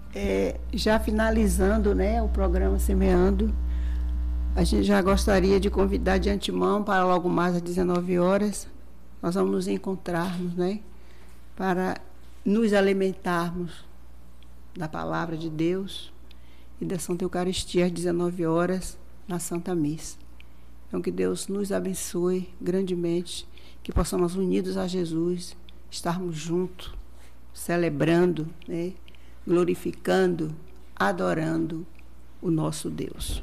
Já finalizando, né, o programa Semeando, a gente já gostaria de convidar de antemão para logo mais às 19 horas, nós vamos nos encontrarmos, né, para nos alimentarmos da palavra de Deus e da Santa Eucaristia às 19 horas na Santa Missa. Então, que Deus nos abençoe grandemente, que possamos unidos a Jesus, estarmos juntos, celebrando, né, glorificando, adorando o nosso Deus.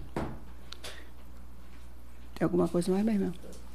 Tem alguma coisa mais, meu irmão?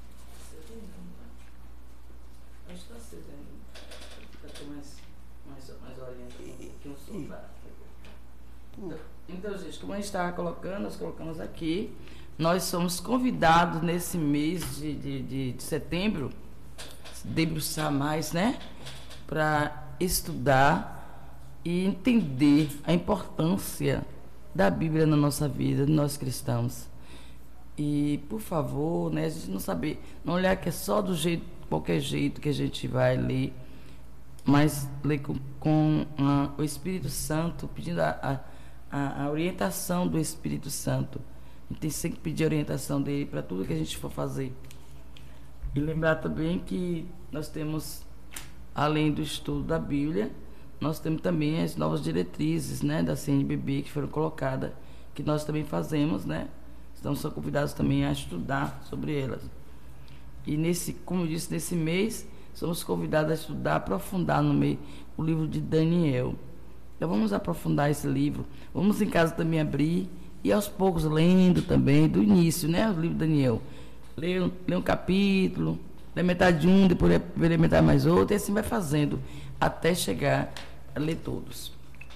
Acho que está cedo ainda. Para ter mais horinha que um soldado. Então, gente, como a gente estava colocando, nós colocamos aqui, nós somos convidados nesse mês de setembro, debruçar mais, né? Para estudar e entender a importância da Bíblia na nossa vida, de nós cristãos. E, por favor, né, a gente não olhar que é só do jeito, qualquer jeito que a gente vai ler, mas ler com o Espírito Santo, pedindo a orientação do Espírito Santo. A gente tem sempre que pedir a orientação dele para tudo que a gente for fazer. E lembrar também que nós temos, além do estudo da Bíblia, nós temos também as novas diretrizes, né, da CNBB que foram colocadas, que nós também fazemos, né? Então são convidados também a estudar sobre elas. E como eu disse, nesse mês, somos convidados a estudar, aprofundar o livro de Daniel. Então vamos aprofundar esse livro. Vamos em casa também abrir e aos poucos lendo também, do início, né? O livro de Daniel. Lê um capítulo, lê metade de um, depois lê metade mais outro, e assim vai fazendo, até chegar a ler todos.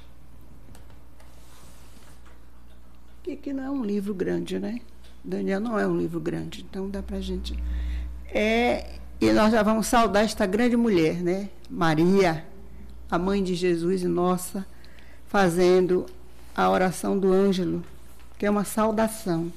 Que não é um livro grande, né? Daniel não é um livro grande, então dá pra gente... E nós já vamos saudar esta grande mulher, né? Maria, a mãe de Jesus e nossa, fazendo a oração do Ângelo, que é uma saudação.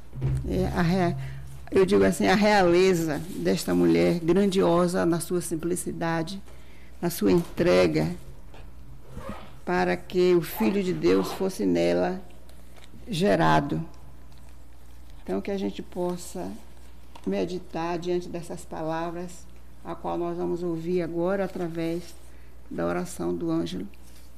Eu digo assim, a realeza desta mulher grandiosa na sua simplicidade, na sua entrega, para que o Filho de Deus fosse nela gerado. Então, que a gente possa meditar diante dessas palavras, a qual nós vamos ouvir agora através da oração do Ângelo.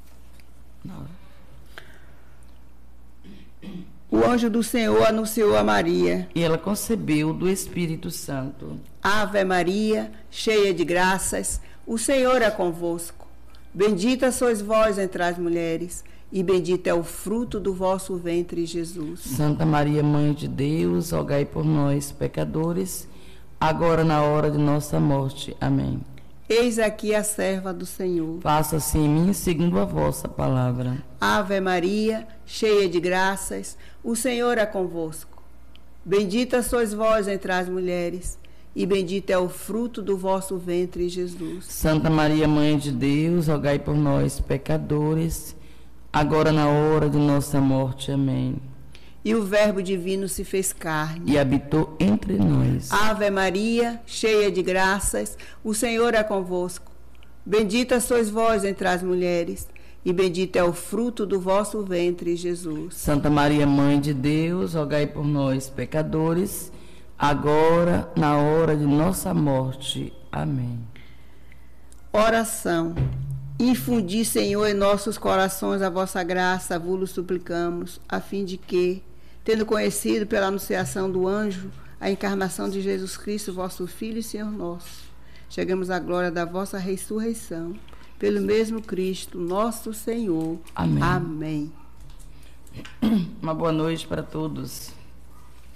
O anjo do Senhor anunciou a Maria. E ela concebeu do Espírito Santo. Ave Maria, cheia de graças, o Senhor é convosco. Bendita sois vós entre as mulheres, e bendito é o fruto do vosso ventre, Jesus. Santa Maria, Mãe de Deus, rogai por nós, pecadores, agora na hora de nossa morte. Amém. Eis aqui a serva do Senhor. Faça-se em mim segundo a vossa palavra. Ave Maria, cheia de graças, o Senhor é convosco. Bendita sois vós entre as mulheres, e bendito é o fruto do vosso ventre, Jesus. Santa Maria, Mãe de Deus, rogai por nós, pecadores, agora na hora de nossa morte. Amém. E o Verbo divino se fez carne e habitou entre nós. Ave Maria, cheia de graças, o Senhor é convosco. Bendita sois vós entre as mulheres, e bendito é o fruto do vosso ventre, Jesus. Santa Maria, Mãe de Deus, rogai por nós, pecadores, agora na hora de nossa morte. Amém. Oração. Infundi, Senhor, em nossos corações a vossa graça, vos suplicamos, a fim de que, tendo conhecido pela anunciação do anjo a encarnação de Jesus Cristo, vosso Filho e Senhor nosso, chegamos à glória da vossa ressurreição, pelo mesmo Cristo, nosso Senhor. Amém. Amém. Uma boa noite para todos.